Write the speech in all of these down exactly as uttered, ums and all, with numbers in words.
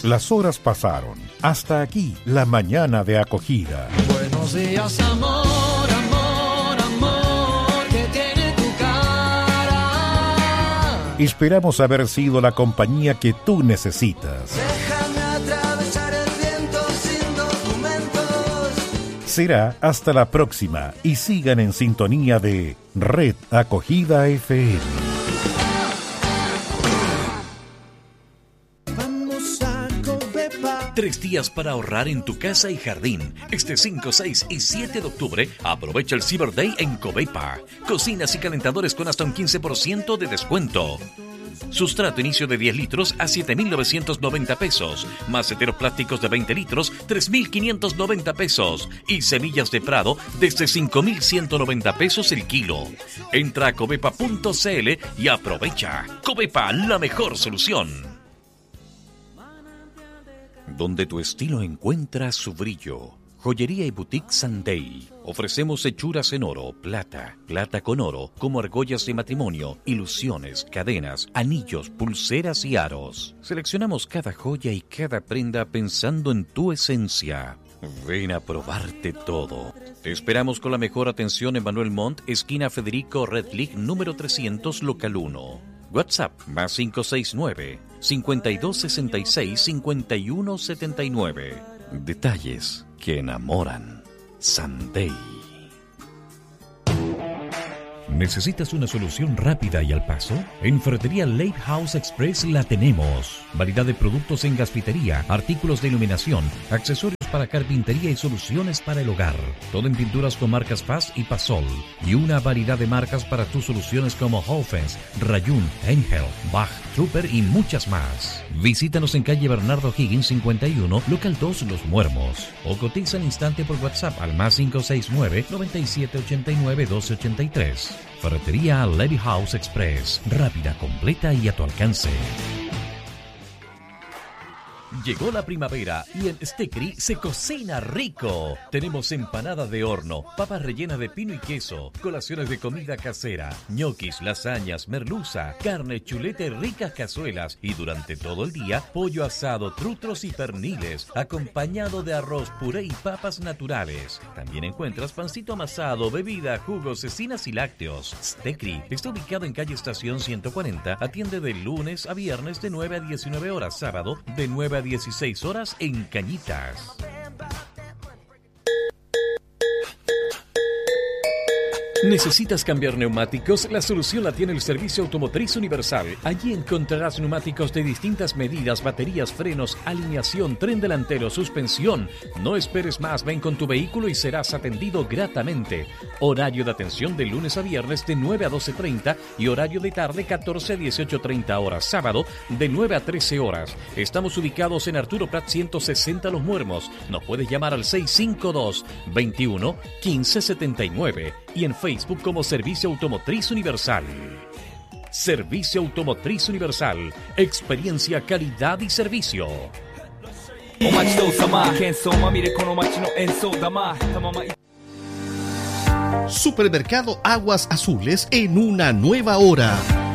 las horas pasaron. Hasta aquí, la mañana de acogida. Buenos días, amor, amor, amor, que tiene tu cara. Esperamos haber sido la compañía que tú necesitas. Déjame atravesar el viento sin documentos. Será hasta la próxima y sigan en sintonía de Red Acogida F M. Tres días para ahorrar en tu casa y jardín. Este cinco, seis y siete de octubre, aprovecha el Cyber Day en Covepa. Cocinas y calentadores con hasta un quince por ciento de descuento. Sustrato inicio de diez litros a siete mil novecientos noventa pesos. Maceteros plásticos de veinte litros, tres mil quinientos noventa pesos. Y semillas de Prado desde cinco mil ciento noventa pesos el kilo. Entra a covepa punto c l y aprovecha. Covepa, la mejor solución. Donde tu estilo encuentra su brillo. Joyería y Boutique Sunday. Ofrecemos hechuras en oro, plata, plata con oro, como argollas de matrimonio, ilusiones, cadenas, anillos, pulseras y aros. Seleccionamos cada joya y cada prenda pensando en tu esencia. Ven a probarte todo. Te esperamos con la mejor atención en Manuel Montt, esquina Federico Redlich, número trescientos, local uno. WhatsApp más cinco seis nueve, cinco dos seis seis, cinco uno siete nueve. Detalles que enamoran. Sunday. ¿Necesitas una solución rápida y al paso? En Ferretería Lake House Express la tenemos. Variedad de productos en gasfitería, artículos de iluminación, accesorios para carpintería y soluciones para el hogar. Todo en pinturas con marcas Fast y Pasol. Y una variedad de marcas para tus soluciones como Hofens, Rayun, Engel, Bach, Trooper y muchas más. Visítanos en calle Bernardo Higgins cincuenta y uno, local dos Los Muermos. O cotiza al instante por WhatsApp al más cinco seis nueve, nueve siete ocho nueve, uno dos ocho tres. Ferretería Levy House Express. Rápida, completa y a tu alcance. Llegó la primavera y en Stekri se cocina rico. Tenemos empanadas de horno, papas rellenas de pino y queso, colaciones de comida casera, ñoquis, lasañas, merluza, carne, chuleta y ricas cazuelas. Y durante todo el día, pollo asado, trutros y perniles, acompañado de arroz, puré y papas naturales. También encuentras pancito amasado, bebida, jugos, cecinas y lácteos. Stekri está ubicado en calle Estación ciento cuarenta, atiende de lunes a viernes de nueve a diecinueve horas, sábado de nueve a dieciséis horas en Cañitas. ¿Necesitas cambiar neumáticos? La solución la tiene el Servicio Automotriz Universal. Allí encontrarás neumáticos de distintas medidas, baterías, frenos, alineación, tren delantero, suspensión. No esperes más, ven con tu vehículo y serás atendido gratamente. Horario de atención de lunes a viernes de nueve a doce treinta y horario de tarde catorce a dieciocho treinta horas. Sábado de nueve a trece horas. Estamos ubicados en Arturo Prat ciento sesenta Los Muermos. Nos puedes llamar al seis cinco dos, veintiuno, quince setenta y nueve y en Facebook como Servicio Automotriz Universal. Servicio Automotriz Universal. Experiencia, calidad y servicio. Supermercado Aguas Azules en una nueva hora.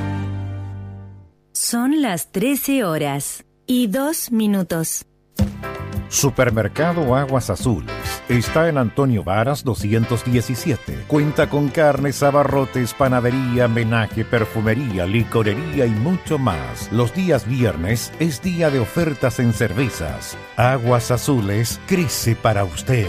Son las trece horas y dos minutos. Supermercado Aguas Azules está en Antonio Varas doscientos diecisiete. Cuenta con carnes, abarrotes, panadería, menaje, perfumería, licorería y mucho más. Los días viernes es día de ofertas en cervezas. Aguas Azules crece para usted.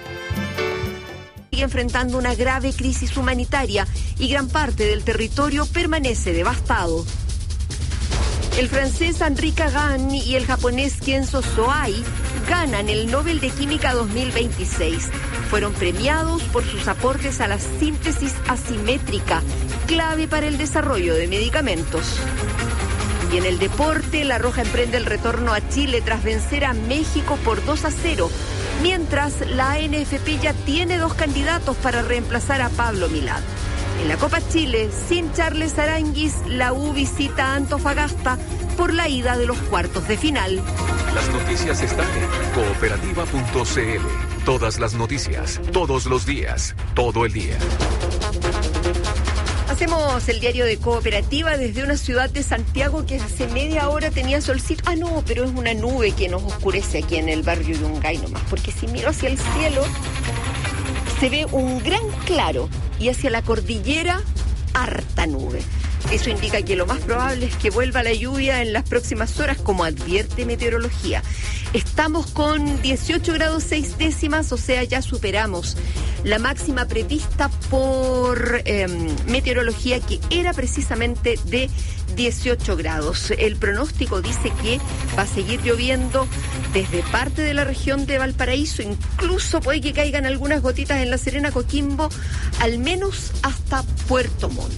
Sigue enfrentando una grave crisis humanitaria y gran parte del territorio permanece devastado. El francés Henri Kagan y el japonés Kenzo Soai ganan el Nobel de Química dos mil veintiséis. Fueron premiados por sus aportes a la síntesis asimétrica, clave para el desarrollo de medicamentos. Y en el deporte, La Roja emprende el retorno a Chile tras vencer a México por dos a cero, mientras la A N F P ya tiene dos candidatos para reemplazar a Pablo Milad. En la Copa Chile, sin Charles Aranguis, la U visita a Antofagasta por la ida de los cuartos de final. Las noticias están en cooperativa punto c l. Todas las noticias, todos los días, todo el día. Hacemos el diario de Cooperativa desde una ciudad de Santiago que hace media hora tenía solcito. Ah, no, pero es una nube que nos oscurece aquí en el barrio Yungay nomás. Porque si miro hacia el cielo, se ve un gran claro. Y hacia la cordillera, harta nube. Eso indica que lo más probable es que vuelva la lluvia en las próximas horas, como advierte meteorología. Estamos con dieciocho grados seis décimas, o sea, ya superamos la máxima prevista por eh, meteorología, que era precisamente de dieciocho grados. El pronóstico dice que va a seguir lloviendo desde parte de la región de Valparaíso, incluso puede que caigan algunas gotitas en La Serena, Coquimbo, al menos hasta Puerto Montt.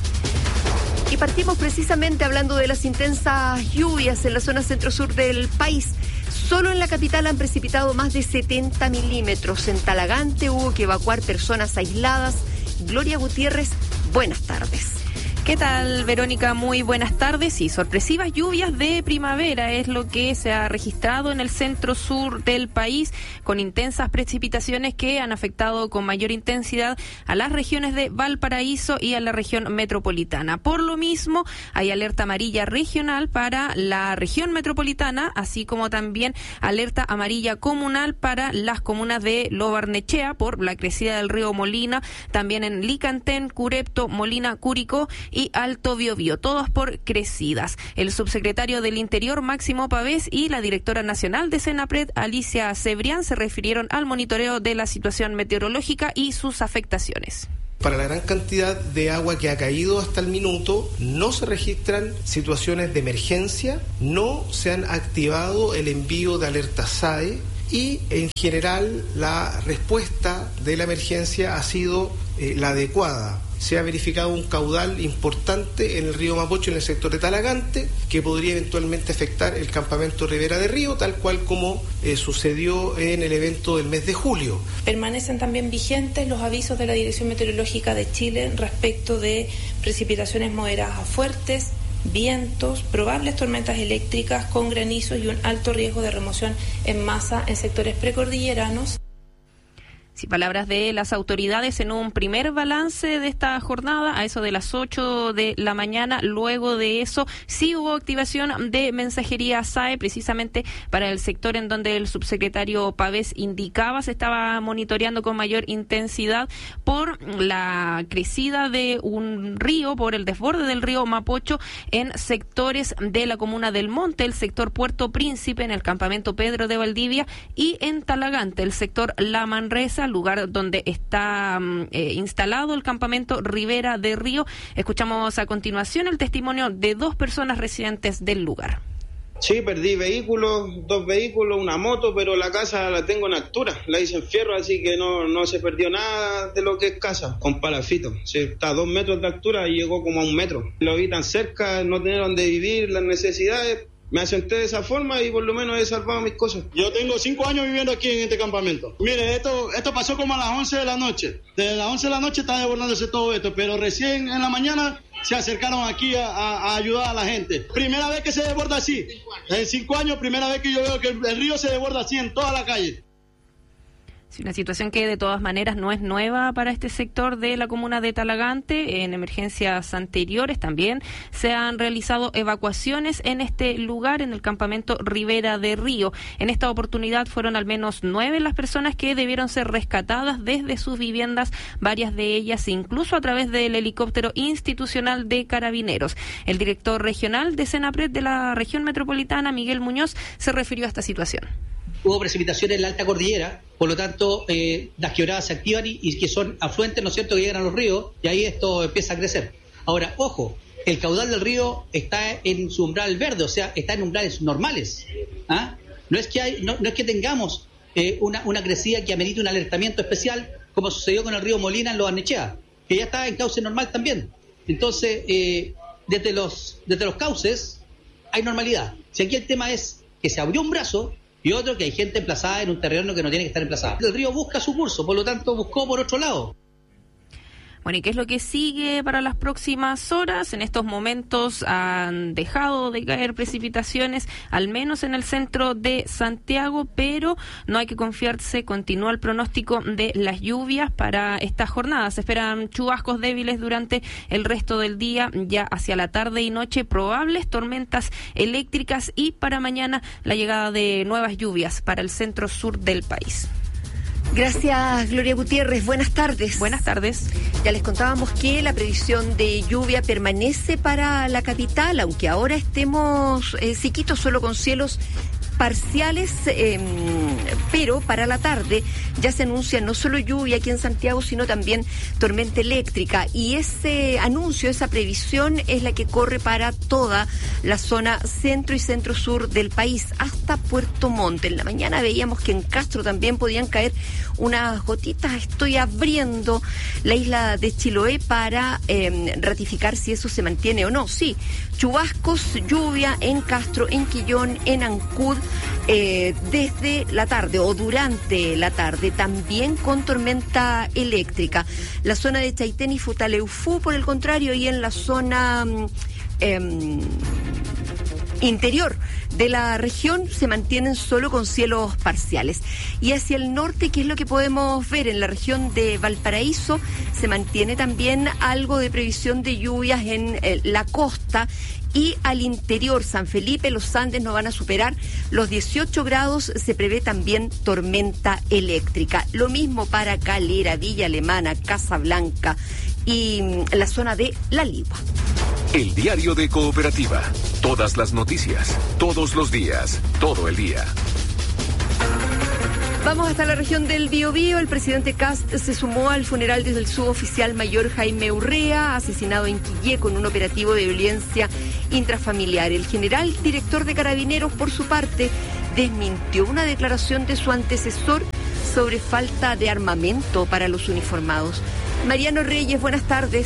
Y partimos precisamente hablando de las intensas lluvias en la zona centro-sur del país. Solo en la capital han precipitado más de setenta milímetros. En Talagante hubo que evacuar personas aisladas. Gloria Gutiérrez, buenas tardes. ¿Qué tal, Verónica? Muy buenas tardes. Y sorpresivas lluvias de primavera es lo que se ha registrado en el centro sur del país, con intensas precipitaciones que han afectado con mayor intensidad a las regiones de Valparaíso y a la región metropolitana. Por lo mismo, hay alerta amarilla regional para la región metropolitana, así como también alerta amarilla comunal para las comunas de Lo Barnechea por la crecida del río Molina, también en Licantén, Curepto, Molina, Curicó y Alto Biobío, todas por crecidas. El subsecretario del Interior, Máximo Pavés, y la directora nacional de Senapred, Alicia Cebrián, se refirieron al monitoreo de la situación meteorológica y sus afectaciones. Para la gran cantidad de agua que ha caído hasta el minuto, no se registran situaciones de emergencia, no se han activado el envío de alerta S A E y, en general, la respuesta de la emergencia ha sido eh, la adecuada. Se ha verificado un caudal importante en el río Mapocho, en el sector de Talagante, que podría eventualmente afectar el campamento Ribera de Río, tal cual como eh, sucedió en el evento del mes de julio. Permanecen también vigentes los avisos de la Dirección Meteorológica de Chile respecto de precipitaciones moderadas a fuertes, vientos, probables tormentas eléctricas con granizo y un alto riesgo de remoción en masa en sectores precordilleranos. Sí, palabras de las autoridades en un primer balance de esta jornada, a eso de las ocho de la mañana. Luego de eso, sí hubo activación de mensajería S A E, precisamente para el sector en donde el subsecretario Pavés indicaba se estaba monitoreando con mayor intensidad por la crecida de un río, por el desborde del río Mapocho en sectores de la comuna del Monte, el sector Puerto Príncipe, en el campamento Pedro de Valdivia, y en Talagante, el sector La Manresa, lugar donde está eh, instalado el campamento Ribera de Río. Escuchamos a continuación el testimonio de dos personas residentes del lugar. Sí, perdí vehículos, dos vehículos, una moto, pero la casa la tengo en altura, la hice en fierro, así que no, no se perdió nada de lo que es casa, con palafito. Sí, está a dos metros de altura y llegó como a un metro. Lo vi tan cerca, no tener donde vivir, las necesidades. Me asenté de esa forma y por lo menos he salvado mis cosas. Yo tengo cinco años viviendo aquí en este campamento. Mire, esto esto pasó como a las once de la noche. Desde las once de la noche está desbordándose todo esto, pero recién en la mañana se acercaron aquí a, a, a ayudar a la gente. Primera vez que se desborda así. En cinco años, primera vez que yo veo que el, el río se desborda así en toda la calle. Sí, una situación que de todas maneras no es nueva para este sector de la comuna de Talagante. En emergencias anteriores también se han realizado evacuaciones en este lugar, en el campamento Ribera de Río. En esta oportunidad fueron al menos nueve las personas que debieron ser rescatadas desde sus viviendas, varias de ellas incluso a través del helicóptero institucional de Carabineros. El director regional de Senapred de la región metropolitana, Miguel Muñoz, se refirió a esta situación. Hubo precipitaciones en la alta cordillera, por lo tanto eh, las quebradas se activan y, y que son afluentes, ¿no es cierto?, que llegan a los ríos y ahí esto empieza a crecer. Ahora, ojo, el caudal del río está en su umbral verde, o sea, está en umbrales normales. ¿Ah? No es que hay, no, no es que tengamos eh, una, una crecida que amerite un alertamiento especial, como sucedió con el río Molina en Lo Barnechea, que ya está en cauce normal también. Entonces, eh, desde los, desde los cauces hay normalidad. Si aquí el tema es que se abrió un brazo, y otro que hay gente emplazada en un terreno que no tiene que estar emplazada. El río busca su curso, por lo tanto buscó por otro lado. Bueno, ¿y qué es lo que sigue para las próximas horas? En estos momentos han dejado de caer precipitaciones, al menos en el centro de Santiago, pero no hay que confiarse, continúa el pronóstico de las lluvias para esta jornada. Se esperan chubascos débiles durante el resto del día, ya hacia la tarde y noche, probables tormentas eléctricas y para mañana la llegada de nuevas lluvias para el centro sur del país. Gracias, Gloria Gutiérrez. Buenas tardes. Buenas tardes. Ya les contábamos que la previsión de lluvia permanece para la capital, aunque ahora estemos eh, siquitos, solo con cielos parciales, eh, pero para la tarde ya se anuncia no solo lluvia aquí en Santiago, sino también tormenta eléctrica, y ese anuncio, esa previsión es la que corre para toda la zona centro y centro sur del país, hasta Puerto Montt. En la mañana veíamos que en Castro también podían caer unas gotitas. Estoy abriendo la isla de Chiloé para eh, ratificar si eso se mantiene o no. Sí, chubascos, lluvia en Castro, en Quillón, en Ancud, eh, desde la tarde o durante la tarde, también con tormenta eléctrica. La zona de Chaitén y Futaleufú, por el contrario, y en la zona eh, interior de la región se mantienen solo con cielos parciales. Y hacia el norte, ¿qué es lo que podemos ver? En la región de Valparaíso se mantiene también algo de previsión de lluvias en eh, la costa, y al interior, San Felipe, los Andes no van a superar los dieciocho grados, se prevé también tormenta eléctrica. Lo mismo para Calera, Villa Alemana, Casablanca y mm, la zona de La Ligua. El diario de Cooperativa. Todas las noticias, todos los días, todo el día. Vamos hasta la región del Biobío. El presidente Kast se sumó al funeral del suboficial mayor Jaime Urrea, asesinado en Quillé con un operativo de violencia intrafamiliar. El general director de Carabineros, por su parte, desmintió una declaración de su antecesor sobre falta de armamento para los uniformados. Mariano Reyes, buenas tardes.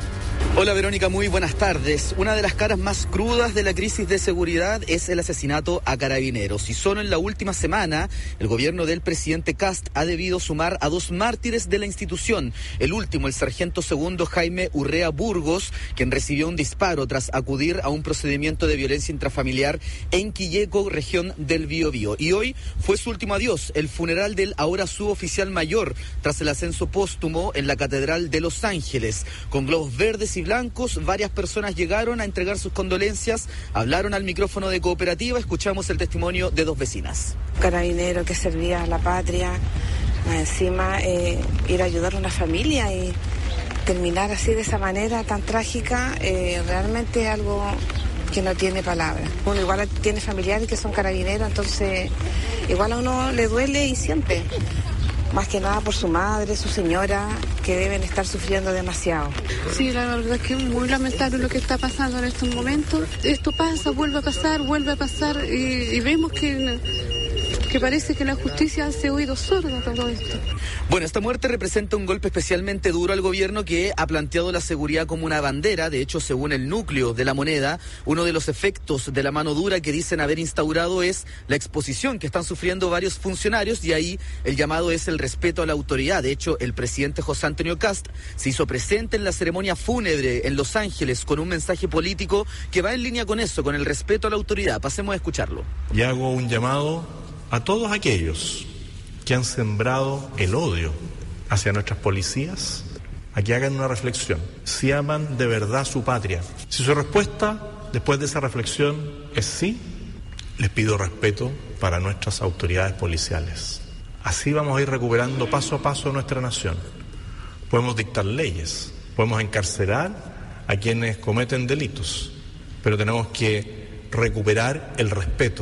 Hola Verónica, muy buenas tardes. Una de las caras más crudas de la crisis de seguridad es el asesinato a Carabineros. Y solo en la última semana, el gobierno del presidente Kast ha debido sumar a dos mártires de la institución. El último, el sargento segundo Jaime Urrea Burgos, quien recibió un disparo tras acudir a un procedimiento de violencia intrafamiliar en Quilleco, región del Biobío. Y hoy fue su último adiós, el funeral del ahora suboficial mayor, tras el ascenso póstumo en la Catedral de Los Ángeles. Con globos verdes y blancos, varias personas llegaron a entregar sus condolencias, hablaron al micrófono de Cooperativa, escuchamos el testimonio de dos vecinas. Carabinero que servía a la patria, más encima eh, ir a ayudar a una familia y terminar así de esa manera tan trágica, eh, realmente es algo que no tiene palabras. Uno igual tiene familiares que son carabineros, entonces igual a uno le duele y siente. Más que nada por su madre, su señora, que deben estar sufriendo demasiado. Sí, la verdad es que es muy lamentable lo que está pasando en estos momentos. Esto pasa, vuelve a pasar, vuelve a pasar y, y vemos que, que parece que la justicia hace oídos sordos a todo esto. Bueno, esta muerte representa un golpe especialmente duro al gobierno, que ha planteado la seguridad como una bandera. De hecho, según el núcleo de La Moneda, uno de los efectos de la mano dura que dicen haber instaurado es la exposición que están sufriendo varios funcionarios, y ahí el llamado es el respeto a la autoridad. De hecho, el presidente José Antonio Kast se hizo presente en la ceremonia fúnebre en Los Ángeles con un mensaje político que va en línea con eso, con el respeto a la autoridad. Pasemos a escucharlo. Y hago un llamado a todos aquellos que han sembrado el odio hacia nuestras policías, a que hagan una reflexión, si aman de verdad su patria. Si su respuesta después de esa reflexión es sí, les pido respeto para nuestras autoridades policiales. Así vamos a ir recuperando paso a paso nuestra nación. Podemos dictar leyes, podemos encarcelar a quienes cometen delitos, pero tenemos que recuperar el respeto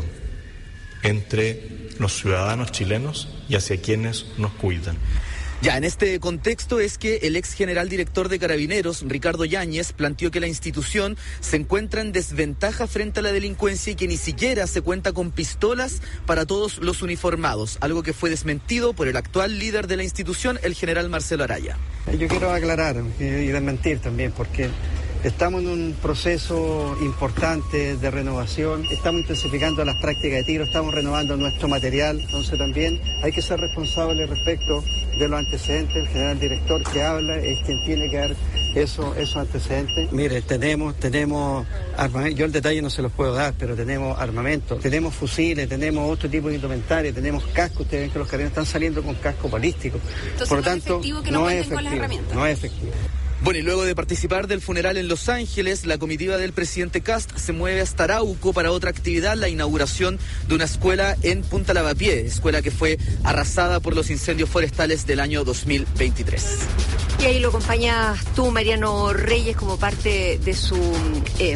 entre los ciudadanos chilenos y hacia quienes nos cuidan. Ya, en este contexto es que el ex general director de Carabineros, Ricardo Yáñez, planteó que la institución se encuentra en desventaja frente a la delincuencia y que ni siquiera se cuenta con pistolas para todos los uniformados, algo que fue desmentido por el actual líder de la institución, el general Marcelo Araya. Yo quiero aclarar y desmentir también, porque Estamos en un proceso importante de renovación, estamos intensificando las prácticas de tiro, estamos renovando nuestro material, entonces también hay que ser responsable respecto de los antecedentes. El general director que habla es quien tiene que dar eso, esos antecedentes. Mire, tenemos, tenemos armamento, yo el detalle no se los puedo dar, pero tenemos armamento, tenemos fusiles, tenemos otro tipo de indumentaria, tenemos cascos, ustedes ven que los carabineros están saliendo con casco balístico. Entonces, por lo no tanto, es efectivo que no, no cuenten es efectivo, con las herramientas. no es efectivo. Bueno, y luego de participar del funeral en Los Ángeles, la comitiva del presidente Kast se mueve hasta Arauco para otra actividad, la inauguración de una escuela en Punta Lavapié, escuela que fue arrasada por los incendios forestales del año dos mil veintitrés. Y ahí lo acompañas tú, Mariano Reyes, como parte de su eh,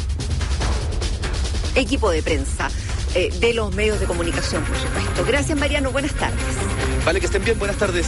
equipo de prensa, eh, de los medios de comunicación, por supuesto. Gracias, Mariano, buenas tardes. Vale, que estén bien, buenas tardes.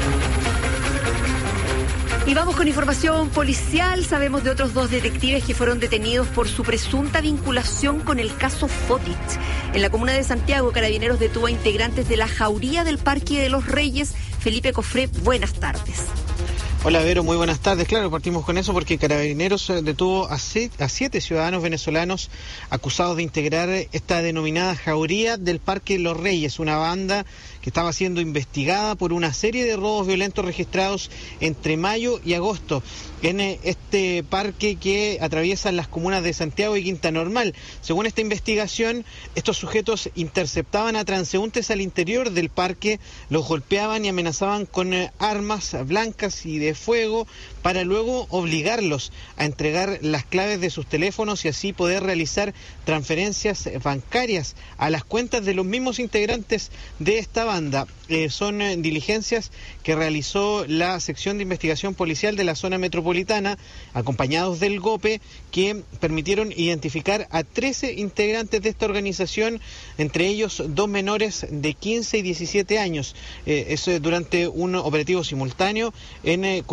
Y vamos con información policial. Sabemos de otros dos detectives que fueron detenidos por su presunta vinculación con el caso Fotich. En la comuna de Santiago, Carabineros detuvo a integrantes de la Jauría del Parque de los Reyes. Felipe Cofré, buenas tardes. Hola Vero, muy buenas tardes. Claro, partimos con eso porque Carabineros detuvo a siete ciudadanos venezolanos acusados de integrar esta denominada Jauría del Parque Los Reyes, una banda que estaba siendo investigada por una serie de robos violentos registrados entre mayo y agosto en este parque que atraviesan las comunas de Santiago y Quinta Normal. Según esta investigación, estos sujetos interceptaban a transeúntes al interior del parque, los golpeaban y amenazaban con armas blancas y de fuego para luego obligarlos a entregar las claves de sus teléfonos y así poder realizar transferencias bancarias a las cuentas de los mismos integrantes de esta banda. Eh, son eh, diligencias que realizó la sección de investigación policial de la zona metropolitana, acompañados del GOPE, que permitieron identificar a trece integrantes de esta organización, entre ellos dos menores de quince y diecisiete años. Eh, es eh, durante un operativo simultáneo en, eh,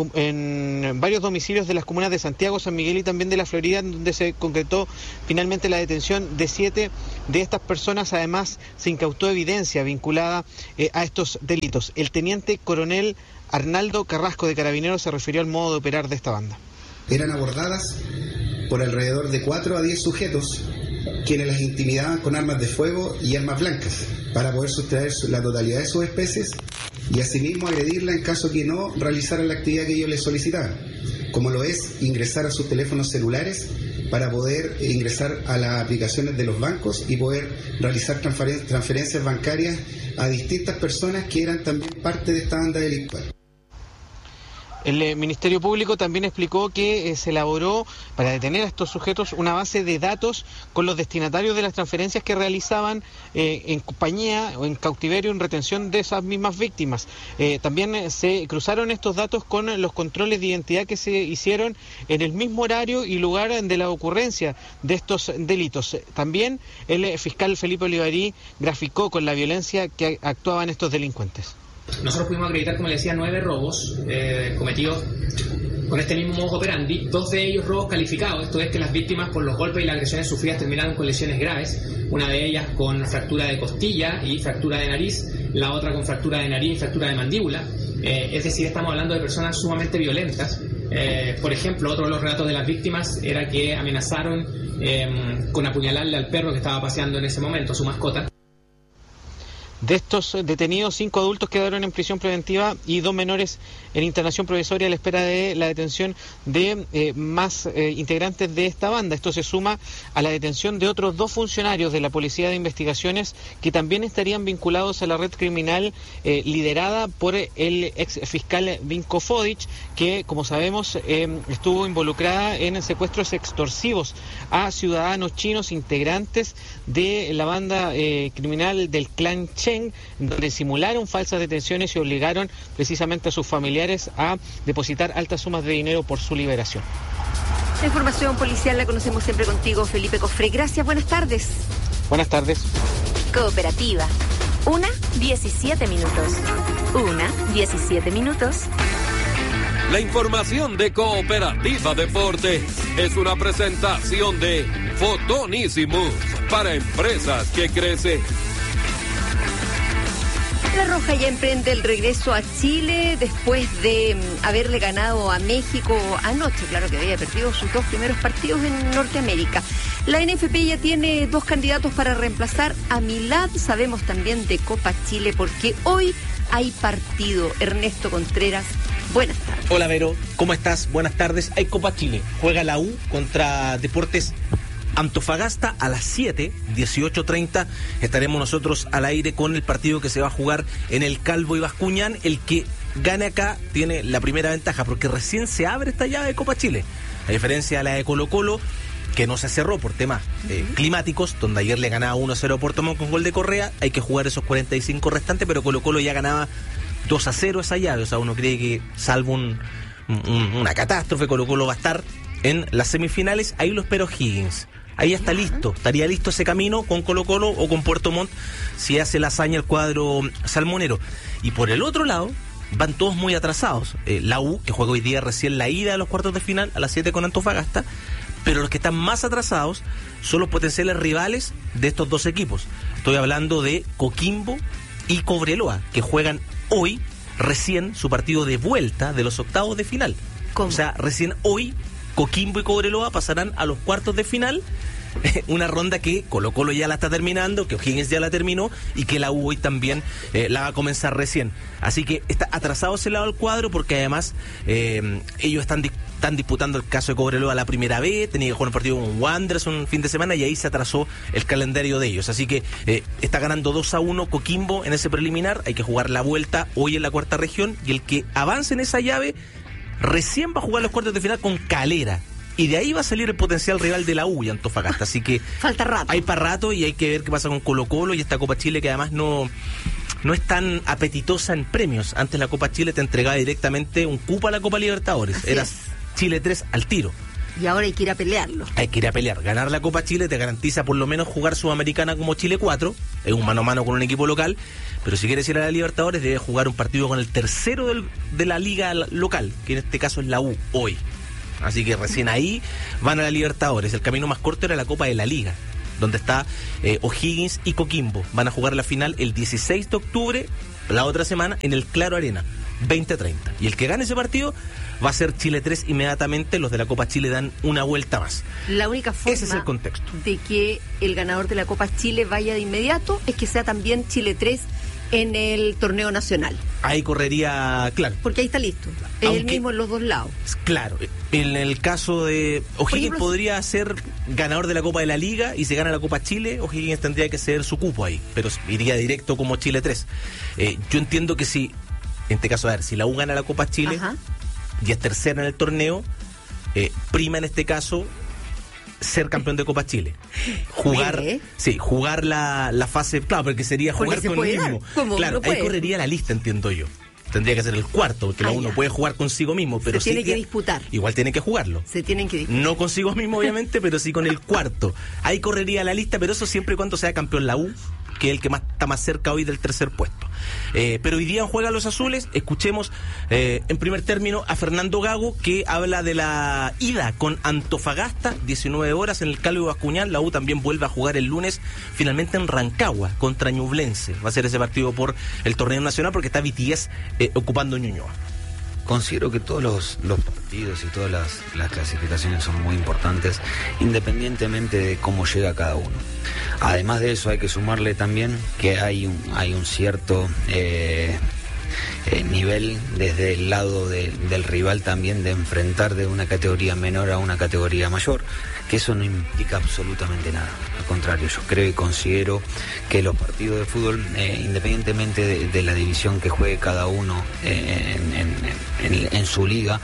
en varios domicilios de las comunas de Santiago, San Miguel y también de la Florida, donde se concretó finalmente la detención de siete de estas personas. Además, se incautó evidencia vinculada eh, a estos delitos. El teniente coronel Arnaldo Carrasco de Carabineros se refirió al modo de operar de esta banda. Eran abordadas por alrededor de cuatro a diez sujetos quienes las intimidaban con armas de fuego y armas blancas para poder sustraer la totalidad de sus especies y asimismo agredirla en caso que no realizaran la actividad que ellos les solicitaban, como lo es ingresar a sus teléfonos celulares para poder ingresar a las aplicaciones de los bancos y poder realizar transferen- transferencias bancarias a distintas personas que eran también parte de esta banda delictual. El eh, Ministerio Público también explicó que eh, se elaboró para detener a estos sujetos una base de datos con los destinatarios de las transferencias que realizaban eh, en compañía o en cautiverio, en retención de esas mismas víctimas. Eh, también eh, se cruzaron estos datos con los controles de identidad que se hicieron en el mismo horario y lugar de la ocurrencia de estos delitos. También el eh, fiscal Felipe Olivarí graficó con la violencia que actuaban estos delincuentes. Nosotros pudimos acreditar, como le decía, nueve robos eh, cometidos con este mismo modus operandi, dos de ellos robos calificados, esto es que las víctimas por los golpes y las agresiones sufridas terminaron con lesiones graves, una de ellas con fractura de costilla y fractura de nariz, la otra con fractura de nariz y fractura de mandíbula, eh, es decir, estamos hablando de personas sumamente violentas. Eh, por ejemplo, otro de los relatos de las víctimas era que amenazaron eh, con apuñalarle al perro que estaba paseando en ese momento, su mascota. De estos detenidos, cinco adultos quedaron en prisión preventiva y dos menores en internación provisoria a la espera de la detención de eh, más eh, integrantes de esta banda. Esto se suma a la detención de otros dos funcionarios de la Policía de Investigaciones que también estarían vinculados a la red criminal eh, liderada por el ex fiscal Vinko Fodic, que, como sabemos, eh, estuvo involucrada en secuestros extorsivos a ciudadanos chinos integrantes de la banda eh, criminal del clan Che, donde simularon falsas detenciones y obligaron precisamente a sus familiares a depositar altas sumas de dinero por su liberación. La información policial la conocemos siempre contigo, Felipe Cofré. Gracias, buenas tardes. Buenas tardes. Cooperativa. Una, diecisiete minutos. Una, diecisiete minutos. La información de Cooperativa Deporte es una presentación de Fotonísimos para empresas que crecen. La Roja ya emprende el regreso a Chile después de mm, haberle ganado a México anoche. Claro que había perdido sus dos primeros partidos en Norteamérica. La N F P ya tiene dos candidatos para reemplazar a Milad. Sabemos también de Copa Chile porque hoy hay partido. Ernesto Contreras, buenas tardes. Hola Vero, ¿cómo estás? Buenas tardes. Hay Copa Chile. Juega la U contra Deportes Antofagasta a las siete, dieciocho treinta. Estaremos nosotros al aire con el partido que se va a jugar en el Calvo y Bascuñán. El que gane acá tiene la primera ventaja porque recién se abre esta llave de Copa Chile. A diferencia de la de Colo Colo, que no se cerró por temas eh, climáticos, donde ayer le ganaba uno a cero a Puerto Montt con gol de Correa. Hay que jugar esos cuarenta y cinco restantes, pero Colo Colo ya ganaba dos a cero esa llave. O sea, uno cree que salvo un, un, una catástrofe, Colo Colo va a estar en las semifinales. Ahí lo espero Higgins. Ahí ya está listo, estaría listo ese camino con Colo Colo o con Puerto Montt si hace la hazaña el cuadro salmonero. Y por el otro lado, van todos muy atrasados. Eh, la U, que juega hoy día recién la ida a los cuartos de final a las siete con Antofagasta, pero los que están más atrasados son los potenciales rivales de estos dos equipos. Estoy hablando de Coquimbo y Cobreloa, que juegan hoy recién su partido de vuelta de los octavos de final. ¿Cómo? O sea, recién hoy Coquimbo y Cobreloa pasarán a los cuartos de final, una ronda que Colo Colo ya la está terminando, que O'Higgins ya la terminó y que la U hoy también eh, la va a comenzar recién. Así que está atrasado ese lado del cuadro porque además eh, ellos están, están disputando el caso de Cobreloa la primera vez, tenía que jugar un partido con Wanderers un fin de semana y ahí se atrasó el calendario de ellos. Así que eh, está ganando dos a uno Coquimbo en ese preliminar, hay que jugar la vuelta hoy en la cuarta región y el que avance en esa llave recién va a jugar los cuartos de final con Calera. Y de ahí va a salir el potencial rival de la U y Antofagasta. Así que falta rato. Hay para rato y hay que ver qué pasa con Colo Colo y esta Copa Chile que además no, no es tan apetitosa en premios. Antes la Copa Chile te entregaba directamente un cupo a la Copa Libertadores. Así Era es. Chile tres al tiro. Y ahora hay que ir a pelearlo. Hay que ir a pelear. Ganar la Copa Chile te garantiza por lo menos jugar Sudamericana como Chile cuatro. Es un mano a mano con un equipo local. Pero si quieres ir a la Libertadores, debes jugar un partido con el tercero del, de la liga local, que en este caso es la U, hoy. Así que recién ahí van a la Libertadores. El camino más corto era la Copa de la Liga, donde está eh, O'Higgins y Coquimbo. Van a jugar la final el dieciséis de octubre, la otra semana, en el Claro Arena, veinte treinta. Y el que gane ese partido va a ser Chile tres inmediatamente. Los de la Copa Chile dan una vuelta más. La única forma Ese es el contexto. de que el ganador de la Copa Chile vaya de inmediato es que sea también Chile tres en el torneo nacional. Ahí correría, claro. Porque ahí está listo. Es Aunque, el mismo en los dos lados. Claro. En el caso de O'Higgins podría ser ganador de la Copa de la Liga y si gana la Copa Chile, O'Higgins tendría que ceder su cupo ahí, pero iría directo como Chile tres. Eh, yo entiendo que si, en este caso, a ver, si la U gana la Copa Chile Ajá. y es tercera en el torneo, eh, prima en este caso ser campeón de Copa Chile. Jugar, ¿Eh? sí, jugar la, la fase, claro, porque sería jugar porque con el mismo. Claro, ahí correría la lista, entiendo yo. Tendría que ser el cuarto, porque ah, la uno puede jugar consigo mismo, pero se tiene sí que disputar. Igual tiene que jugarlo. Se tienen que disputar. No consigo mismo, obviamente, pero sí con el cuarto. Ahí correría la lista, pero eso siempre y cuando sea campeón la U, que es el que más está más cerca hoy del tercer puesto. Eh, pero hoy día juegan los azules. Escuchemos eh, en primer término a Fernando Gago, que habla de la ida con Antofagasta, diecinueve horas en el Calvo Bascuñán. La U también vuelve a jugar el lunes, finalmente en Rancagua, contra Ñublense. Va a ser ese partido por el torneo nacional, porque está B T S eh, ocupando Ñuñoa. Considero que todos los, los partidos y todas las, las clasificaciones son muy importantes, independientemente de cómo llega cada uno. Además de eso, hay que sumarle también que hay un, hay un cierto eh, eh, nivel desde el lado de, del rival también de enfrentar de una categoría menor a una categoría mayor, que eso no implica absolutamente nada. Al contrario, yo creo y considero que los partidos de fútbol, eh, independientemente de, de la división que juegue cada uno eh, en, en, en, en su liga.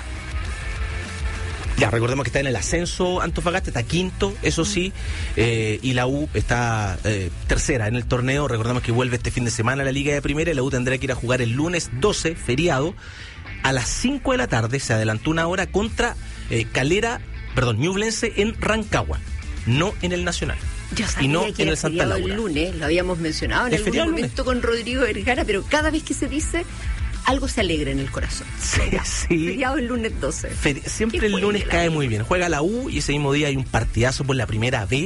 Ya, recordemos que está en el ascenso Antofagasta, está quinto, eso sí, eh, y la U está eh, tercera en el torneo. Recordemos que vuelve este fin de semana a la Liga de Primera y la U tendrá que ir a jugar el lunes doce, feriado, a las cinco de la tarde, se adelantó una hora contra eh, Calera, perdón, Ñublense en Rancagua, no en el Nacional. Yo sabía y no que en era el Santa feriado Laura. El lunes, lo habíamos mencionado en ¿Es algún momento con Rodrigo Vergara, pero cada vez que se dice, algo se alegra en el corazón. Sí, sí. Feriado el lunes doce. Feri- siempre el lunes cae muy bien. Juega la U y ese mismo día hay un partidazo por la primera B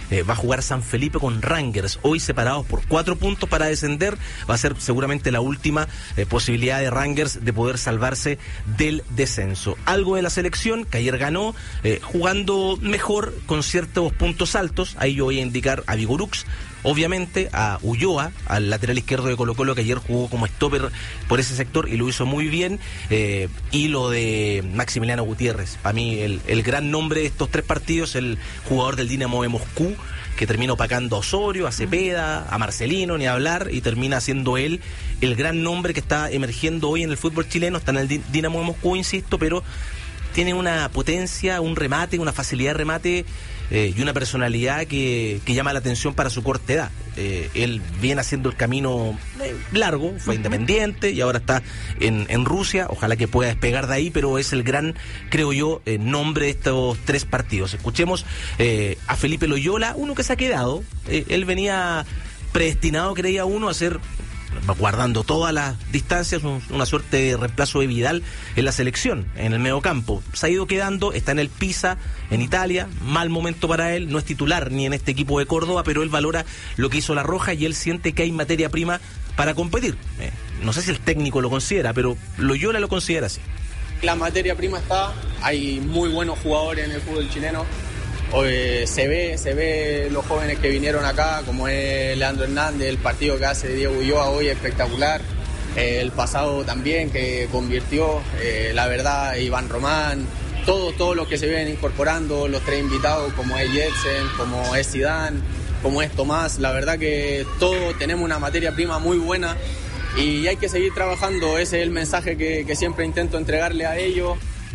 eh, va a jugar San Felipe con Rangers, hoy separados por cuatro puntos para descender. Va a ser seguramente la última eh, posibilidad de Rangers de poder salvarse del descenso. Algo de la selección que ayer ganó, eh, jugando mejor con ciertos puntos altos. Ahí yo voy a indicar a Vigorux, obviamente a Ulloa, al lateral izquierdo de Colo-Colo, que ayer jugó como stopper por ese sector y lo hizo muy bien, eh, y lo de Maximiliano Gutiérrez, para mí el, el gran nombre de estos tres partidos, el jugador del Dinamo de Moscú, que termina opacando a Osorio, a Cepeda, a Marcelino, ni hablar, y termina siendo él el gran nombre que está emergiendo hoy en el fútbol chileno. Está en el Dinamo de Moscú, insisto, pero tiene una potencia, un remate, una facilidad de remate eh, y una personalidad que, que llama la atención para su corta edad. Eh, él viene haciendo el camino eh, largo, fue independiente y ahora está en, en Rusia. Ojalá que pueda despegar de ahí, pero es el gran, creo yo, eh, nombre de estos tres partidos. Escuchemos eh, a Felipe Loyola, uno que se ha quedado. Eh, él venía predestinado, creía uno, a ser, guardando todas las distancias, un, una suerte de reemplazo de Vidal en la selección, en el mediocampo. Se ha ido quedando, está en el Pisa, en Italia, mal momento para él, no es titular ni en este equipo de Córdoba, pero él valora lo que hizo La Roja y él siente que hay materia prima para competir. Eh, no sé si el técnico lo considera, pero Loyola lo considera así. La materia prima está, hay muy buenos jugadores en el fútbol chileno. Hoy se ve, se ve los jóvenes que vinieron acá, como es Leandro Hernández, el partido que hace Diego Ulloa hoy espectacular, eh, el pasado también que convirtió, eh, la verdad, Iván Román, todos todo los que se vienen incorporando, los tres invitados, como es Jetsen, como es Zidane, como es Tomás, la verdad que todos tenemos una materia prima muy buena y hay que seguir trabajando, ese es el mensaje que, que siempre intento entregarle a ellos.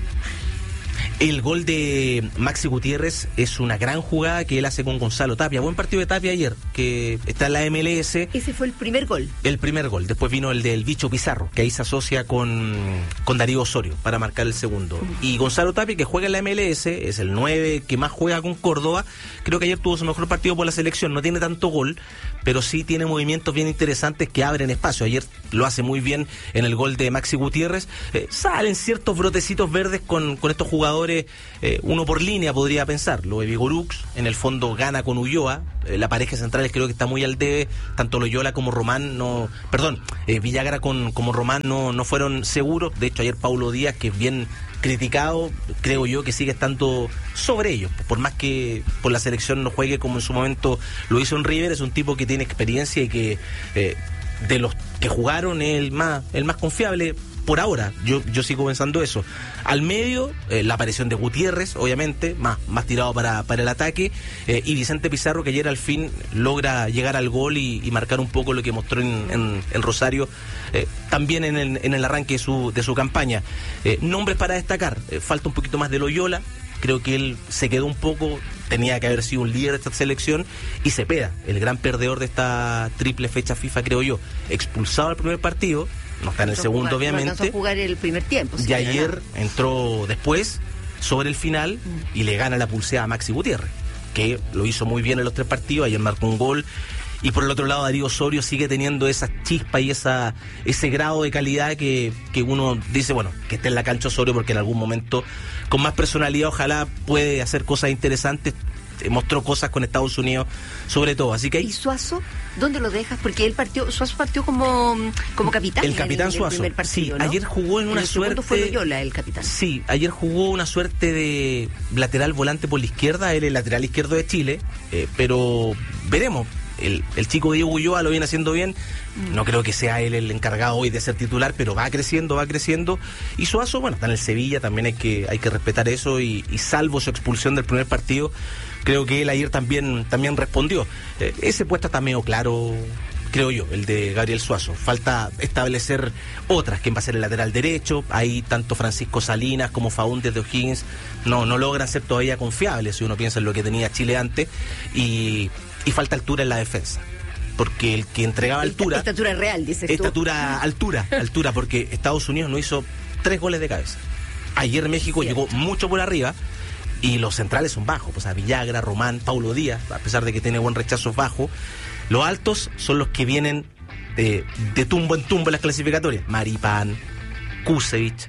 El gol de Maxi Gutiérrez es una gran jugada que él hace con Gonzalo Tapia. Buen partido de Tapia ayer, que está en la M L S. Ese fue el primer gol. El primer gol. Después vino el del Bicho Pizarro, que ahí se asocia con, con Darío Osorio para marcar el segundo. Uh-huh. Y Gonzalo Tapia, que juega en la M L S, es el nueve que más juega con Córdoba. Creo que ayer tuvo su mejor partido por la selección. No tiene tanto gol, pero sí tiene movimientos bien interesantes que abren espacio. Ayer lo hace muy bien en el gol de Maxi Gutiérrez. Eh, salen ciertos brotecitos verdes con, con estos jugadores. Eh, uno por línea podría pensar, lo de Vigorux en el fondo gana con Ulloa, eh, la pareja central creo que está muy al debe, tanto Loyola como Román no, perdón, eh, Villagra con, como Román no, no fueron seguros. De hecho ayer Paulo Díaz, que es bien criticado, creo yo que sigue estando sobre ellos, por más que por la selección no juegue como en su momento lo hizo en River, es un tipo que tiene experiencia y que eh, de los que jugaron es el más, el más confiable. Por ahora, yo, yo sigo pensando eso. Al medio, eh, la aparición de Gutiérrez, obviamente, más, más tirado para, para el ataque, eh, y Vicente Pizarro, que ayer al fin logra llegar al gol y, y marcar un poco lo que mostró en, en, en Rosario, eh, también en el, en el arranque de su, de su campaña. Eh, nombres para destacar, eh, falta un poquito más de Loyola, creo que él se quedó un poco, tenía que haber sido un líder de esta selección, y Cepeda, el gran perdedor de esta triple fecha FIFA, creo yo, expulsado al primer partido. No está en el segundo, jugar, obviamente. No alcanzó a jugar el primer tiempo. Y ayer entró después, sobre el final, mm. y le gana la pulseada a Maxi Gutiérrez, que lo hizo muy bien en los tres partidos. Ayer marcó un gol. Y por el otro lado, Darío Osorio sigue teniendo esa chispa y esa ese grado de calidad que, que uno dice, bueno, que esté en la cancha Osorio, porque en algún momento, con más personalidad, ojalá puede hacer cosas interesantes. Mostró cosas con Estados Unidos, sobre todo, así que ahí... ¿Y Suazo? ¿Dónde lo dejas? Porque él partió, Suazo partió como, como capitán. El capitán en el, Suazo, el partido, sí, ¿no? Ayer jugó en, en una el suerte... fue Loyola, el capitán. Sí, ayer jugó una suerte de lateral volante por la izquierda, él el lateral izquierdo de Chile, eh, pero veremos. El, el chico Diego Ulloa lo viene haciendo bien. No creo que sea él el encargado hoy de ser titular, pero va creciendo, va creciendo. Y Suazo, bueno, está en el Sevilla, también hay que, hay que respetar eso. Y, y salvo su expulsión del primer partido, creo que él ayer también, también respondió. Eh, ese puesto está medio claro, creo yo, el de Gabriel Suazo. Falta establecer otras, quién va a ser el lateral derecho. Ahí tanto Francisco Salinas como Faúndez de O'Higgins no, no logran ser todavía confiables, si uno piensa en lo que tenía Chile antes. Y... Y falta altura en la defensa, porque el que entregaba altura... Estatura real, dices tú. Estatura, altura, altura, porque Estados Unidos no hizo tres goles de cabeza. Ayer México Cierto. llegó mucho por arriba y los centrales son bajos, pues a Villagra, Román, Paulo Díaz, a pesar de que tiene buen rechazo, es bajo. Los altos son los que vienen de, de tumbo en tumbo en las clasificatorias. Maripán, Kusevich,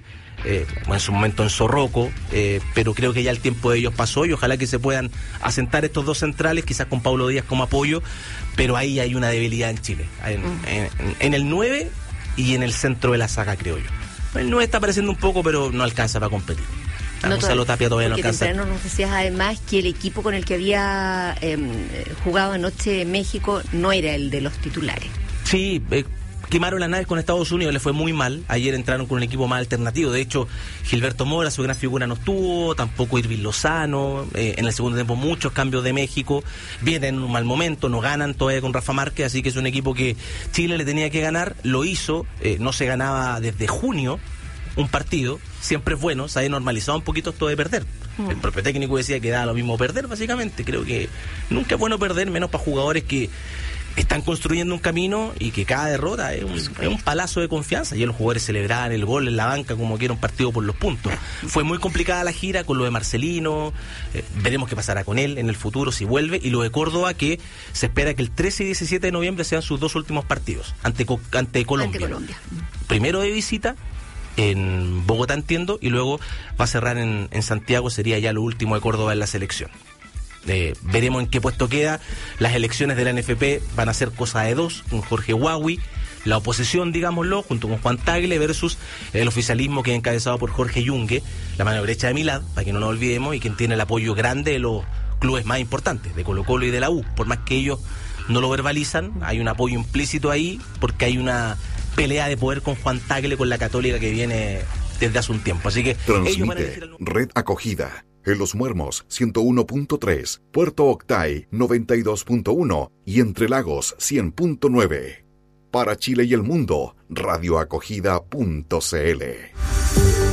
eh, en su momento en Zorroco, eh, pero creo que ya el tiempo de ellos pasó y ojalá que se puedan asentar estos dos centrales, quizás con Paulo Díaz como apoyo, pero ahí hay una debilidad en Chile, en, uh-huh. en, en el nueve y en el centro de la saga, creo yo. El nueve está apareciendo un poco, pero no alcanza para competir. No, Gonzalo Tapia todavía no alcanza. Temprano nos decías además que el equipo con el que había eh, jugado anoche en México no era el de los titulares. Sí, eh, quemaron la nave con Estados Unidos, le fue muy mal. Ayer entraron con un equipo más alternativo. De hecho, Gilberto Mora, su gran figura, no estuvo, tampoco Irving Lozano. Eh, en el segundo tiempo, muchos cambios de México. Vienen en un mal momento, no ganan todavía con Rafa Márquez, así que es un equipo que Chile le tenía que ganar. Lo hizo, eh, no se ganaba desde junio un partido. Siempre es bueno, se ha normalizado un poquito esto de perder. Mm. El propio técnico decía que da lo mismo perder, básicamente. Creo que nunca es bueno perder, menos para jugadores que están construyendo un camino y que cada derrota es un, es un palazo de confianza. Y los jugadores celebraban el gol en la banca como que era un partido por los puntos. Fue muy complicada la gira con lo de Marcelino, eh, veremos qué pasará con él en el futuro si vuelve, y lo de Córdoba, que se espera que el trece y diecisiete de noviembre sean sus dos últimos partidos ante, ante Colombia. Ante Colombia. Primero de visita en Bogotá, entiendo, y luego va a cerrar en, en Santiago, sería ya lo último de Córdoba en la selección. Eh, veremos en qué puesto queda. Las elecciones de la N F P van a ser cosa de dos, con Jorge Huawei, la oposición, digámoslo, junto con Juan Tagle, versus el oficialismo que es encabezado por Jorge Yungue, la mano derecha de Milad, para que no nos olvidemos, y quien tiene el apoyo grande de los clubes más importantes, de Colo Colo y de la U. Por más que ellos no lo verbalizan, hay un apoyo implícito ahí, porque hay una pelea de poder con Juan Tagle, con la Católica, que viene desde hace un tiempo. Así que transmite ellos van a elegir el... Red Acogida en Los Muermos ciento uno punto tres, Puerto Octay noventa y dos punto uno y Entre Lagos cien punto nueve. Para Chile y el mundo, radioacogida punto c l.